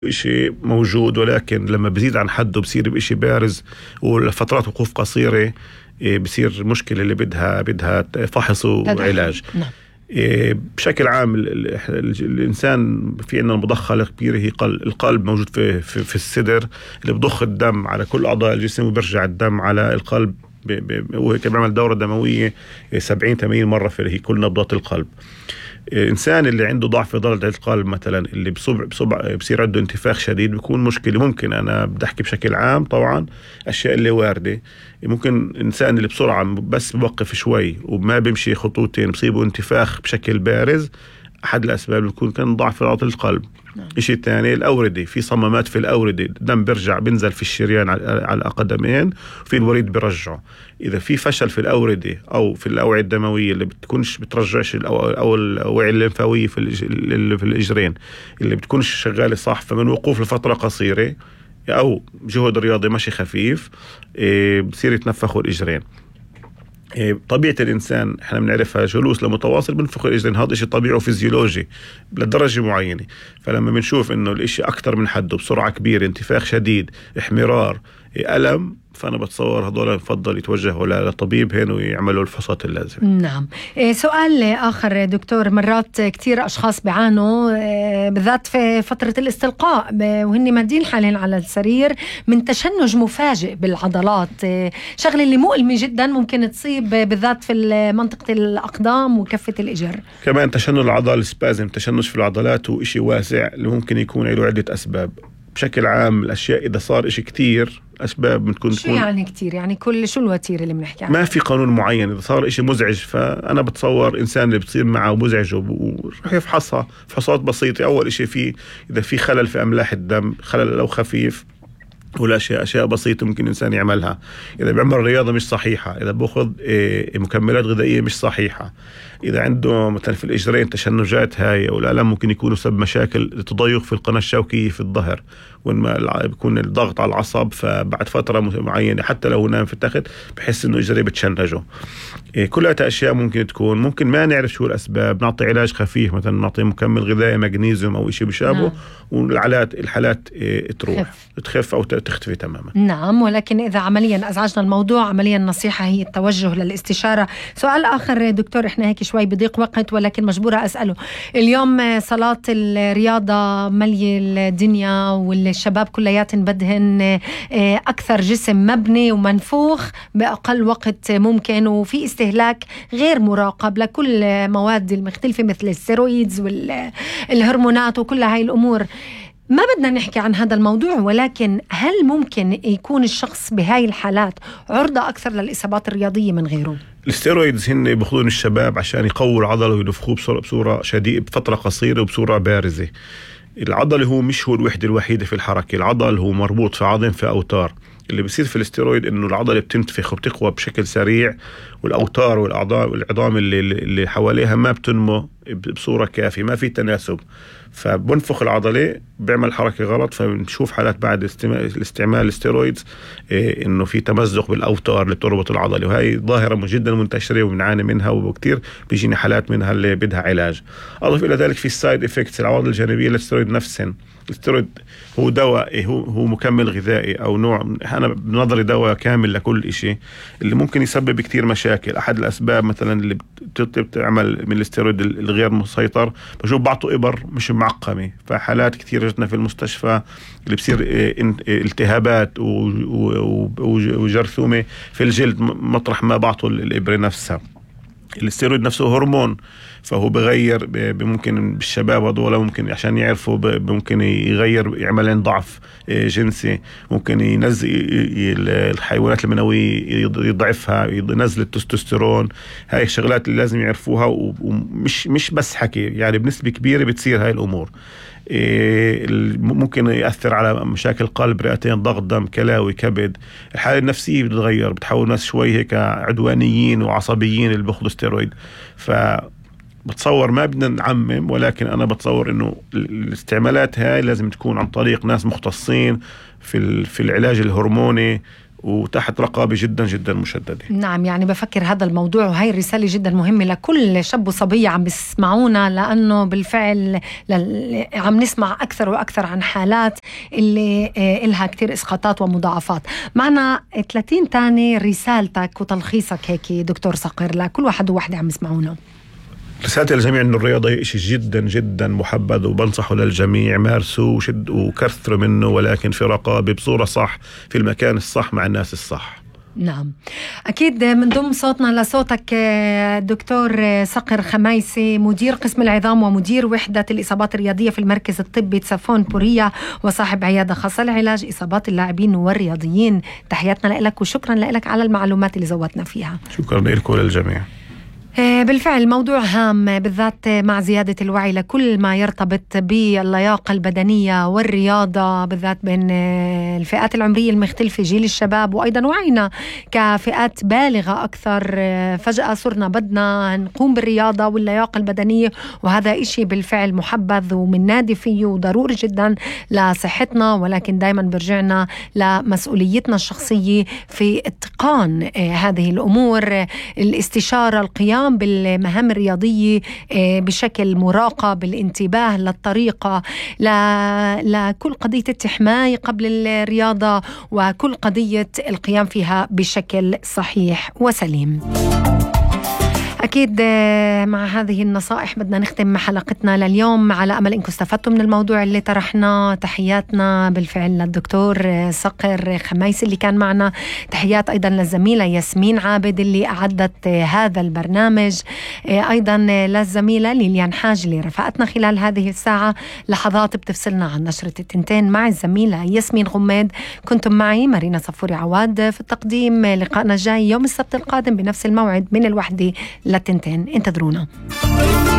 إشي موجود، ولكن لما بزيد عن حده بصير بإشي بارز ولفترات وقوف قصيرة بصير مشكلة اللي بدها فحص وعلاج. نعم. بشكل عام الإنسان في عندنا مضخة كبيرة هي القلب موجود في الصدر اللي بضخ الدم على كل أعضاء الجسم وبرجع الدم على القلب، وهيك بيعمل دورة دموية 70-80 مرة في كل نبضات القلب. الإنسان اللي عنده ضعف في ضلع القلب مثلا اللي بصير عنده انتفاخ شديد بيكون مشكلة. ممكن أنا بدي أحكي بشكل عام طبعا أشياء اللي واردة. ممكن الإنسان اللي بسرعة بس بوقف شوي وما بيمشي خطوتين بصيبه انتفاخ بشكل بارز، أحد الأسباب بيكون كان ضعف في عضلة القلب. إشي تاني الأوردة، في صمامات في الأوردة، الدم بينزل في الشريان على القدمين وفي الوريد بيرجعه. إذا في فشل في الأوردة أو في الأوعية الدموية اللي بتكونش بترجعش أو الأوعية الليمفاوية في الإجرين اللي بتكونش شغالة صح، فمن وقوف لفترة قصيرة أو جهد رياضي ماشي خفيف بصير يتنفخوا الإجرين. طبيعة الإنسان احنا بنعرفها جلوس لمتواصل بنفخ الإجرين، هذا شيء طبيعي وفيزيولوجي لدرجة معينة. فلما بنشوف إنه الإشي أكتر من حده بسرعة كبيرة، انتفاخ شديد، احمرار، ألم، فأنا بتصور هذول يفضل يتوجهوا لطبيب هنا ويعملوا الفحوصات اللازمة. نعم. سؤال آخر دكتور، مرات كتير أشخاص بيعانوا بالذات في فترة الاستلقاء وهن مادين حالين على السرير من تشنج مفاجئ بالعضلات، شغلة اللي مؤلمة جدا ممكن تصيب بالذات في منطقة الأقدام وكفة الإجر. كمان تشنج العضل سبازم، تشنج في العضلات وإشي واسع اللي ممكن يكون له عدة أسباب. بشكل عام الأشياء إذا صار إشي كتير أسباب بتكون شو يعني كتير؟ يعني شو الوتيرة اللي بنحكي عنها؟ ما في قانون معين. إذا صار إشي مزعج فأنا بتصور إنسان اللي بتصير معه مزعج ورح يفحصها فحوصات بسيطة. أول إشي إذا في خلل في أملاح الدم، خلل لو خفيف، ولا أشياء بسيطة ممكن إنسان يعملها. إذا بيعمل رياضة مش صحيحة، إذا بأخذ مكملات غذائية مش صحيحة، إذا عنده مثلا في الإجرين تشنجات هاي أو الألم، ممكن يكونوا سبب مشاكل تضيق في القناة الشوكية في الظهر، وإنما بيكون الضغط على العصب، فبعد فترة معينة حتى لو نام في التخت بحس إنه إجري بتشنجه. كلها أشياء ممكن ما نعرف شو الأسباب، نعطي علاج خفيف مثلا نعطي مكمل غذائي مغنيسيوم أو إشي بشابه، والحالات تخف أو تختفي تماما. نعم. ولكن إذا عمليا أزعجنا الموضوع، عمليا النصيحة هي التوجه للاستشارة. سؤال آخر دكتور، إحنا هيك شوي بضيق وقت ولكن مجبورة أسأله. اليوم صلاة الرياضة ملي الدنيا والشباب كليات بدهن أكثر جسم مبني ومنفوخ بأقل وقت ممكن، وفي استهلاك غير مراقب لكل مواد المختلفة مثل الستيرويدز والهرمونات وكل هاي الأمور. ما بدنا نحكي عن هذا الموضوع، ولكن هل ممكن يكون الشخص بهاي الحالات عرضة أكثر للإصابات الرياضية من غيره؟ الستيرويدز هن بياخذون الشباب عشان يقووا العضلة وينفخوه بصورة شديدة بفترة قصيرة وبصورة بارزة. العضل هو مش هو الوحدة الوحيدة في الحركة، العضل هو مربوط في عظم في أوتار. اللي بيصير في الاستيرويد إنه العضلة بتنتفخ وبتقوى بشكل سريع، والأوتار والعظام اللي حواليها ما بتنمو بصورة كافية، ما في تناسب، فبنفخ العضلة بيعمل حركة غلط. فبنشوف حالات بعد الاستعمال الاستيرويدز إنه في تمزق بالأوتار اللي بتربط العضلة، وهي ظاهرة جدا منتشرة وبنعاني منها، وكتير بيجينا حالات منها اللي بدها علاج. أضف إلى ذلك في السايد إفكتس، العوارض الجانبية للاستيرويد نفسهم. الاستيرويد هو دواء، هو مكمل غذائي أو نوع، أنا بنظري دواء كامل لكل إشي اللي ممكن يسبب كتير مشاكل. أحد الأسباب مثلا اللي بتعمل من الاستيرويد الغير مسيطر، بشوف بعطوا إبر مش معقمة، فحالات كتير جتنا في المستشفى اللي بصير التهابات وجرثومة في الجلد مطرح ما بعطوا الإبرة نفسها. الاستيرويد نفسه هرمون، فهو بغير ممكن بالشباب هذول ممكن عشان يعرفوا ممكن يغير، يعمل لهم ضعف جنسي، ممكن ينزل الحيوانات المنوية يضعفها، ينزل التستوستيرون. هاي الشغلات اللي لازم يعرفوها، ومش بس حكي، يعني بنسبة كبيرة بتصير هاي الأمور. ممكن يأثر على مشاكل قلب، رئتين، ضغط دم، كلاوي، كبد. الحالة النفسية بتتغير، بتحول ناس شوي هيك عدوانيين وعصبيين اللي بياخذوا ستيرويد. بتصور ما بدنا نعمم، ولكن أنا بتصور إنه الاستعمالات هاي لازم تكون عن طريق ناس مختصين في العلاج الهرموني وتحت رقابة جدا جدا مشددة. نعم، يعني بفكر هذا الموضوع وهي الرسالة جدا مهمة لكل شاب وصبية عم بيسمعونا، لأنه بالفعل عم نسمع أكثر وأكثر عن حالات اللي إلها كتير إسقاطات ومضاعفات. معنا 30 تاني رسالتك وتلخيصك هيك دكتور صقر لكل واحد وواحدة عم يسمعونا. رسالتي للجميع إنه الرياضة شيء جدا جدا محبذ، وبنصحه للجميع مارسوا وكثروا منه، ولكن في رقابة بصورة صح في المكان الصح مع الناس الصح. نعم أكيد. من ضمن صوتنا لصوتك دكتور صقر خميسي، مدير قسم العظام ومدير وحدة الإصابات الرياضية في المركز الطبي تسافون بوريا وصاحب عيادة خاصة لعلاج إصابات اللاعبين والرياضيين. تحياتنا لك وشكرا لك على المعلومات اللي زودنا فيها. شكرا لكم وللجميع. بالفعل موضوع هام بالذات مع زيادة الوعي لكل ما يرتبط باللياقة البدنية والرياضة، بالذات بين الفئات العمرية المختلفة، جيل الشباب وأيضا وعينا كفئات بالغة أكثر. فجأة صرنا بدنا نقوم بالرياضة واللياقة البدنية، وهذا إشي بالفعل محبذ ومننادي فيه وضروري جدا لصحتنا، ولكن دايما برجعنا لمسؤوليتنا الشخصية في اتقان هذه الأمور، الاستشارة، القيام بالمهام الرياضية بشكل مراقب، الانتباه للطريقة، لكل قضية الحماية قبل الرياضة، وكل قضية القيام فيها بشكل صحيح وسليم. أكيد مع هذه النصائح بدنا نختم حلقتنا لليوم، على أمل إنكم استفدتوا من الموضوع اللي طرحنا. تحياتنا بالفعل للدكتور صقر خميسي اللي كان معنا، تحيات أيضا للزميلة ياسمين عابد اللي أعدت هذا البرنامج، أيضا للزميلة ليليان حاج اللي رفقتنا خلال هذه الساعة. لحظات بتفصلنا عن نشرة التنتين مع الزميلة ياسمين غماد. كنتم معي مارينا صفوري عواد في التقديم. لقاءنا الجاي يوم السبت القادم بنفس الموعد من 1 ل2. انتظرونا.